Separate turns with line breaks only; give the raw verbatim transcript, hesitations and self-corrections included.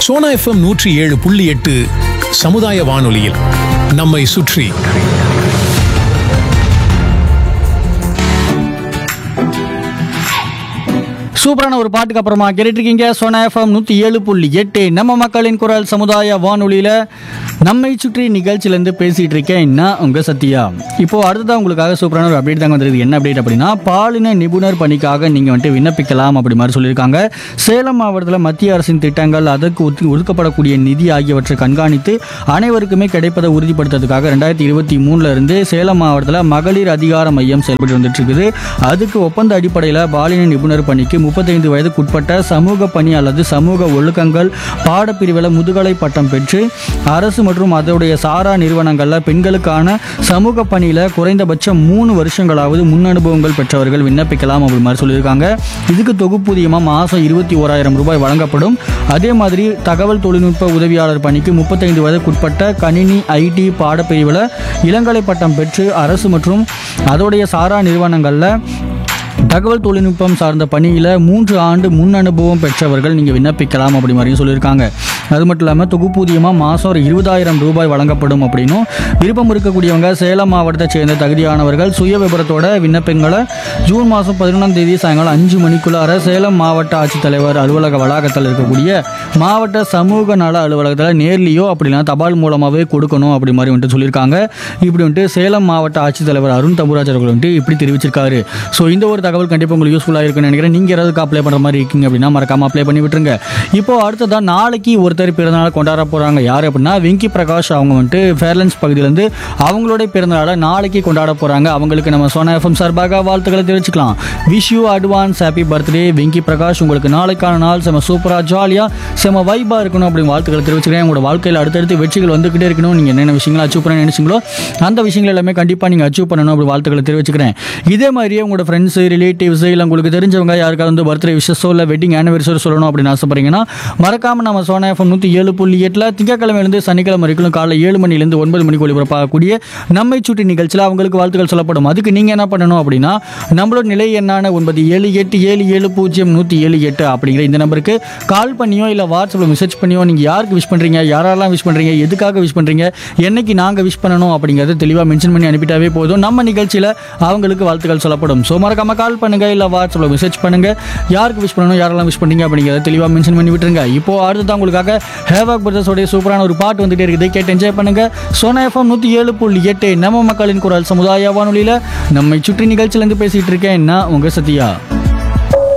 Sona FM நூற்றி ஏழு புள்ளி எட்டு சமுதாய வானொலியில் நம்மை சுற்றி.
சூப்பரான ஒரு பாட்டுக்கு அப்புறமா கேட்டுருக்கீங்க சோனா எஃப்எம் நூற்றி ஏழு புள்ளி எட்டு நம்ம மக்களின் குரல் சமுதாய வானொலியில் நம்மை சுற்றி நிகழ்ச்சியிலேருந்து பேசிகிட்டு இருக்கேன் நான் உங்கள் சத்யா. இப்போது அடுத்ததான் உங்களுக்காக சூப்பரான ஒரு அப்டேட் தாங்க வந்துருக்குது. என்ன அப்டேட் அப்படின்னா, பாலின நிபுணர் பணிக்காக நீங்கள் வந்துட்டு விண்ணப்பிக்கலாம் அப்படி மாதிரி சொல்லியிருக்காங்க. சேலம் மாவட்டத்தில் மத்திய அரசின் திட்டங்கள், அதற்கு ஒத்து ஒதுக்கப்படக்கூடிய நிதி ஆகியவற்றை கண்காணித்து அனைவருக்குமே கிடைப்பதை உறுதிப்படுத்துறதுக்காக ரெண்டாயிரத்தி இருபத்தி மூணுல இருந்து சேலம் மாவட்டத்தில் மகளிர் அதிகார மையம் செயல்பட்டு வந்துட்டு இருக்குது. அதுக்கு ஒப்பந்த அடிப்படையில் பாலின நிபுணர் பணிக்கு முப்பத்தைந்து வயதுக்குட்பட்ட சமூக பணி அல்லது சமூக ஒழுக்கங்கள் பாடப்பிரிவில் முதுகலை பட்டம் பெற்று அரசு மற்றும் அதோடைய சாரா நிறுவனங்களில் பெண்களுக்கான சமூக பணியில் குறைந்தபட்சம் மூணு வருஷங்களாவது முன் அனுபவங்கள் பெற்றவர்கள் விண்ணப்பிக்கலாம் அப்படி மாதிரி சொல்லியிருக்காங்க. இதுக்கு தொகுப்பூதியமாக மாதம் இருபத்தி ஓராயிரம் ரூபாய் வழங்கப்படும். அதே மாதிரி தகவல் தொழில்நுட்ப உதவியாளர் பணிக்கு முப்பத்தைந்து வயதுக்குட்பட்ட கணினி ஐடி பாடப்பிரிவில் இளங்கலை பட்டம் பெற்று அரசு மற்றும் அதோடைய சாரா நிறுவனங்களில் தகவல் தொழில்நுட்பம் சார்ந்த பணியில் மூன்று ஆண்டு முன் அனுபவம் பெற்றவர்கள் நீங்கள் விண்ணப்பிக்கலாம் அப்படி மாதிரியும் சொல்லியிருக்காங்க. அது மட்டும் இல்லாமல் தொகுப்பூதியமாக மாதம் ஒரு இருபதாயிரம் ரூபாய் வழங்கப்படும் அப்படின்னும், விருப்பம் இருக்கக்கூடியவங்க சேலம் மாவட்டத்தை சேர்ந்த தகுதியானவர்கள் சுய விபரத்தோட விண்ணப்பங்களை ஜூன் மாதம் பதினொன்றாம் தேதி சாயங்காலம் அஞ்சு மணிக்குள்ளார சேலம் மாவட்ட ஆட்சித்தலைவர் அலுவலக வளாகத்தில் இருக்கக்கூடிய மாவட்ட சமூக நல அலுவலகத்தில் நேர்லையோ அப்படின்னா தபால் மூலமாகவே கொடுக்கணும் அப்படி மாதிரி வந்துட்டு சொல்லியிருக்காங்க. இப்படி வந்துட்டு சேலம் மாவட்ட ஆட்சித்தலைவர் அருண் தம்புராஜ் அவர்கள் வந்துட்டு இப்படி தெரிவிச்சிருக்காரு. ஸோ இந்த ஒரு தகவல் கண்டிப்பாக உங்களுக்கு யூஸ்ஃபுல்லாக இருக்குன்னு நினைக்கிறேன். நீங்கள் யாராவது அப்ளை பண்ணுற மாதிரி இருக்கீங்க அப்படின்னா மறக்காமல் அப்ளை பண்ணி விட்டுருங்க. இப்போ அடுத்ததான் நாளைக்கு ஒருத்தர் பிறந்தநாள் கொண்டாட போகிறாங்க. யார் அப்படின்னா வெங்கி பிரகாஷ். அவங்க வந்துட்டு ஃபேர்லன்ஸ் பகுதியிலேருந்து அவங்களுடைய பிறந்தநாளை நாளைக்கு கொண்டாட போகிறாங்க. அவங்களுக்கு நம்ம சோனா எஃப்எம் சார்பாக வாழ்த்துக்களை தெரிவிச்சுக்கலாம். Wish you advance happy birthday Venky Prakash. உங்களுக்கு நாளைக்கான நாள் செம சூப்பராக ஜாலியாக செம வைபாக இருக்கணும் அப்படின்னு வாழ்த்துக்களை தெரிவிச்சுக்கிறேன். உங்களோட வாழ்க்கையில் அடுத்தடுத்து வெற்றிகள் வந்துக்கிட்டே இருக்கணும். நீங்கள் என்னென்ன விஷயங்களை அச்சீவ் பண்ண நினைச்சிங்களோ அந்த விஷயங்கள் எல்லாமே கண்டிப்பாக நீங்கள் அச்சீவ் பண்ணணும் அப்படி வாழ்த்துக்களை தெரிவிச்சுக்கிறேன். இதே மாதிரியே உங்களோட ஃப்ரெண்ட்ஸு, ரிலேட்டிவ்ஸ், இல்லை உங்களுக்கு தெரிஞ்சவங்க யாருக்காவது வந்து பர்த்டே விஷஸோ இல்லை வெட்டிங் ஆனிவர்சரி சொல்லணும் அப்படின்னு ஆசைப்படுறீங்கன்னா மறக்காமல் நம்ம சோனா எஃப்எம் நூற்றி ஏழு புள்ளி எட்டில் திங்கக்கிழமையிலேருந்து சனிக்கிழமை வரைக்கும் காலை ஏழு மணிலேருந்து ஒன்பது மணிக்கு ஒளிபரப்பாகக்கூடிய நம்மை சுற்றி நிகழ்ச்சியில் அவங்களுக்கு வாழ்த்துக்கள் சொல்லப்படும். அதுக்கு நீங்கள் என்ன பண்ணணும் அப்படின்னா, நம்மளோட நிலை என்னான ஒன்பது ஏழு எட்டு ஏழு ஏழு பூஜ்ஜியம் நூற்றி ஏழு எட்டு அப்படிங்கிற இந்த நம்பருக்கு கால் பண்ணியோ இல்லை வாட்ஸ்அப்பில் மெசேஜ் பண்ணியோ நீங்கள் யாருக்கு விஷ் பண்ணுறீங்க, யாரெல்லாம் விஷ் பண்ணுறீங்க, எதுக்காக விஷ் பண்ணுறீங்க, என்னைக்கு நாங்கள் விஷ் பண்ணணும் அப்படிங்கிறது தெளிவாக மென்ஷன் பண்ணி அனுப்பிட்டாவே போதும். நம்ம நிகழ்ச்சியில் அவங்களுக்கு வாழ்த்துக்கள் சொல்லப்படும். ஸோ மறக்காம கால் பண்ணுங்க, இல்லை வாட்ஸ்அப்பில் மெசேஜ் பண்ணுங்க. யாருக்கு விஷ் பண்ணணும், யாரெல்லாம் விஷ் பண்ணீங்க அப்படிங்கிறத தெளிவாக மென்ஷன் பண்ணி விட்டுருங்க. இப்போ அடுத்ததான் உங்களுக்காக ஹேவாக் பிரதர்ஸோடைய சூப்பரான ஒரு பாட்டு வந்துட்டே இருக்குது. கேட்டு என்ஜாய் பண்ணுங்க. சோனா எஃப்எம் நூற்றி ஏழு புள்ளி எட்டு நம்ம மக்களின் குரல் சமுதாய வானொலியில் நம்மை சுற்றி நிகழ்ச்சியிலேருந்து பேசிகிட்டு இருக்கேன் நான் உங்கள் சத்யா.